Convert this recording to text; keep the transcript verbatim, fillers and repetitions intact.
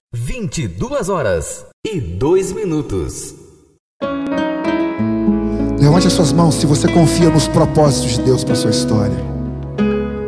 vinte e duas horas e dois minutos. Levante as suas mãos se você confia nos propósitos de Deus para a sua história.